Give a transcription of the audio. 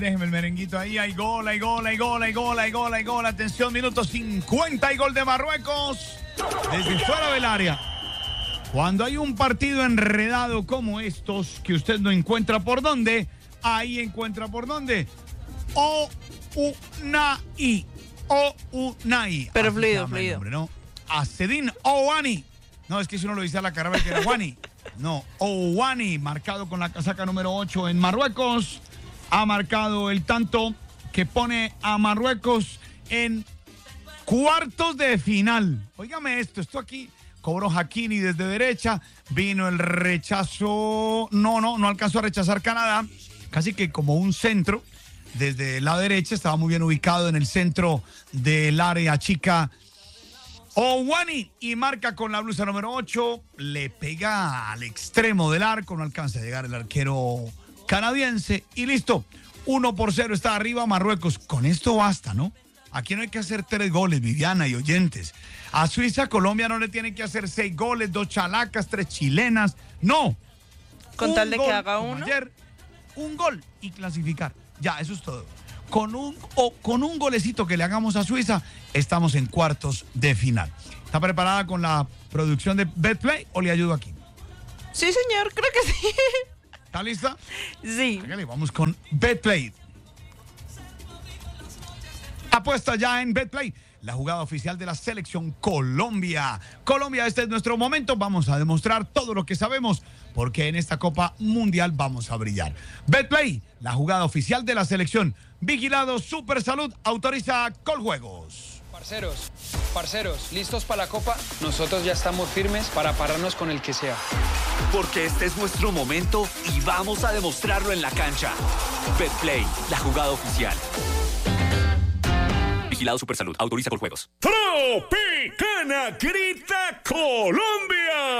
déjeme el merenguito ahí. Hay gol, hay gol, hay gol, hay gol, hay gol, hay gol. Atención, minuto 50 y gol de Marruecos desde fuera del área. Cuando hay un partido enredado como estos, que usted no encuentra por dónde, ahí encuentra por dónde. Ounahi. Pero fluido. Nombre, ¿no? Azzedine Ouani. No, es que si uno lo dice a la cara que era Ouani. No, Ouani, marcado con la casaca número 8 en Marruecos. Ha marcado el tanto que pone a Marruecos en cuartos de final. Óigame esto aquí cobró Hakimi desde derecha, vino el rechazo, no alcanzó a rechazar Canadá, casi que como un centro desde la derecha, estaba muy bien ubicado en el centro del área chica Ouani y marca con la blusa número 8, le pega al extremo del arco, no alcanza a llegar el arquero canadiense y listo, 1-0 está arriba Marruecos, con esto basta, ¿no? Aquí no hay que hacer 3 goles, Viviana y oyentes. A Suiza, Colombia no le tienen que hacer 6 goles, 2 chalacas, 3 chilenas. No. Con tal de que haga uno. Ayer, un gol y clasificar. Ya, eso es todo. Con un golecito que le hagamos a Suiza, estamos en cuartos de final. ¿Está preparada con la producción de Betplay o le ayudo aquí? Sí, señor, creo que sí. ¿Está lista? Sí. Hágale, vamos con Betplay. Apuesta ya en Betplay, la jugada oficial de la selección Colombia. Colombia, este es nuestro momento. Vamos a demostrar todo lo que sabemos, porque en esta Copa Mundial vamos a brillar. Betplay, la jugada oficial de la selección. Vigilado Super Salud, autoriza Coljuegos. Parceros, ¿listos para la Copa? Nosotros ya estamos firmes para pararnos con el que sea. Porque este es nuestro momento y vamos a demostrarlo en la cancha. Betplay, la jugada oficial. Vigilado Supersalud. Autoriza Coljuegos. Tropicana grita Colombia.